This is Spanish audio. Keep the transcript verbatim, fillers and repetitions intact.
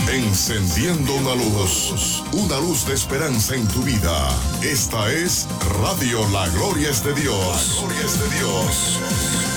Encendiendo una luz, una luz de esperanza en tu vida. Esta es Radio La Gloria es de Dios. La Gloria es de Dios.